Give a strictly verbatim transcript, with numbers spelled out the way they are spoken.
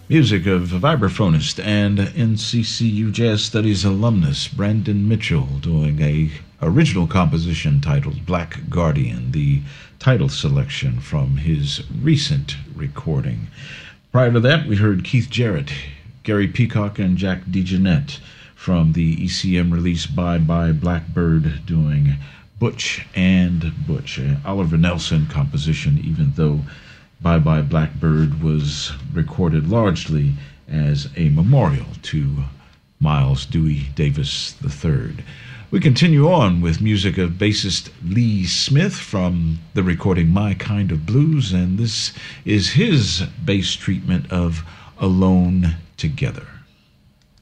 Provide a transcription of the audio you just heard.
Music of vibraphonist and N C C U Jazz Studies alumnus Brandon Mitchell doing a original composition titled Black Guardian, the title selection from his recent recording. Prior to that, we heard Keith Jarrett, Gary Peacock, and Jack DeJohnette from the E C M release Bye Bye Blackbird doing Butch and Butch, an Oliver Nelson composition, even though Bye Bye Blackbird was recorded largely as a memorial to Miles Dewey Davis the third. We continue on with music of bassist Lee Smith from the recording My Kind of Blues, and this is his bass treatment of Alone Together.